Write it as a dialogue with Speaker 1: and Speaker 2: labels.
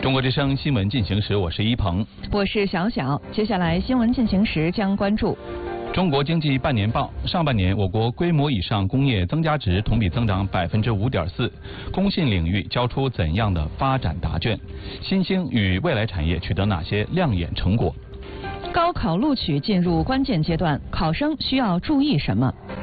Speaker 1: 中国之声新闻进行时，我是一鹏，
Speaker 2: 我是小小。接下来新闻进行时将关注
Speaker 1: 中国经济半年报。上半年，我国规模以上工业增加值同比增长5.4%，工信领域交出怎样的发展答卷？新兴与未来产业取得哪些亮眼成果？
Speaker 2: 高考录取进入关键阶段，考生需要注意什么？